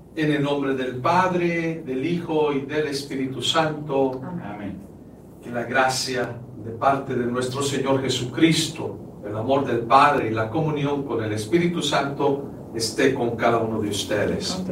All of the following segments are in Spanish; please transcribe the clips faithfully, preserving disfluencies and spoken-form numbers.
En el nombre del Padre, del Hijo y del Espíritu Santo. Amén. Que la gracia de parte de nuestro Señor Jesucristo, el amor del Padre y la comunión con el Espíritu Santo esté con cada uno de ustedes.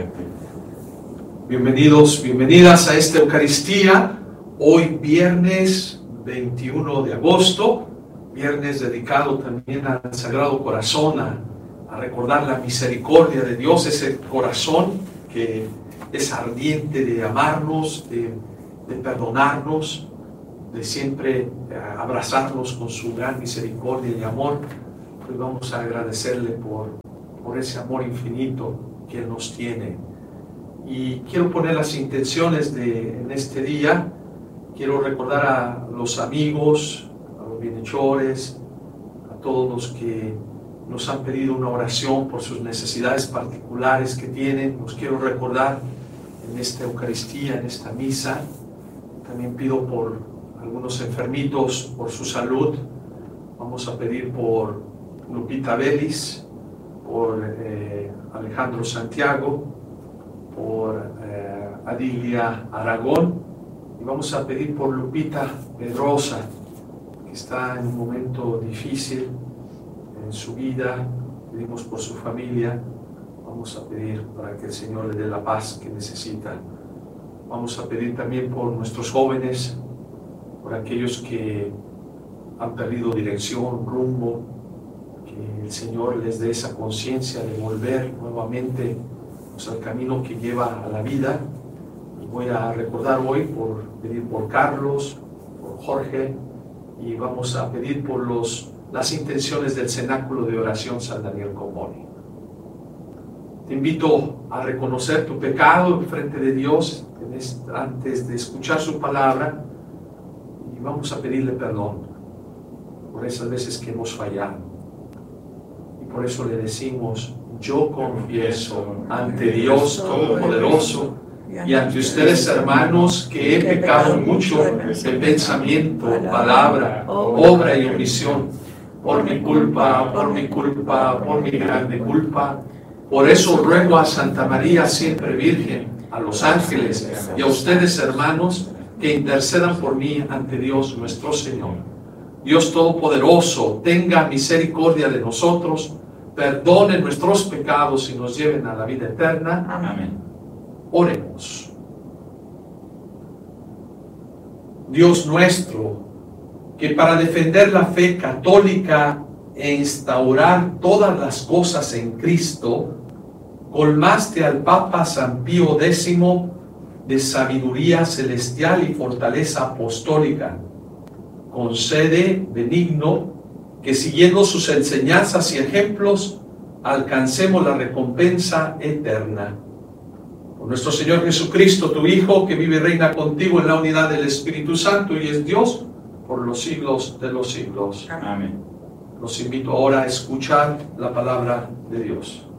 Bienvenidos, bienvenidas a esta Eucaristía. Hoy viernes veintiuno de agosto, viernes dedicado también al Sagrado Corazón, a, a recordar la misericordia de Dios, ese corazón que es ardiente de amarnos, de, de perdonarnos, de siempre abrazarnos con su gran misericordia y amor. Pues vamos a agradecerle por, por ese amor infinito que Él nos tiene. Y quiero poner las intenciones de en este día. Quiero recordar a los amigos, a los bienhechores, a todos los que nos han pedido una oración por sus necesidades particulares que tienen. Los quiero recordar en esta Eucaristía, en esta misa. También pido por algunos enfermitos, por su salud. Vamos a pedir por Lupita Vélez, por eh, Alejandro Santiago, por eh, Adilia Aragón, y vamos a pedir por Lupita Pedrosa, que está en un momento difícil en su vida. Pedimos por su familia. Vamos a pedir para que el Señor le dé la paz que necesita. Vamos a pedir también por nuestros jóvenes, por aquellos que han perdido dirección, rumbo, que el Señor les dé esa conciencia de volver nuevamente pues, al camino que lleva a la vida. Y voy a recordar hoy por pedir por Carlos, por Jorge, y vamos a pedir por los, las intenciones del Cenáculo de Oración San Daniel Comboni. Te invito a reconocer tu pecado en frente de Dios antes de escuchar su palabra. Vamos a pedirle perdón por esas veces que hemos fallado. Y por eso le decimos, yo confieso ante Dios Todopoderoso y ante ustedes, hermanos, que he pecado mucho de pensamiento, palabra, obra y omisión, por mi culpa, por mi culpa, por mi grande culpa. Por eso ruego a Santa María, siempre Virgen, a los ángeles y a ustedes, hermanos, que intercedan por mí ante Dios nuestro Señor. Dios Todopoderoso, tenga misericordia de nosotros, perdone nuestros pecados y nos lleven a la vida eterna. Amén. Oremos. Dios nuestro, que para defender la fe católica e instaurar todas las cosas en Cristo, colmaste al Papa San Pío décimo de sabiduría celestial y fortaleza apostólica. Concede, benigno, que siguiendo sus enseñanzas y ejemplos, alcancemos la recompensa eterna. Por nuestro Señor Jesucristo, tu Hijo, que vive y reina contigo en la unidad del Espíritu Santo y es Dios por los siglos de los siglos. Amén. Los invito ahora a escuchar la palabra de Dios.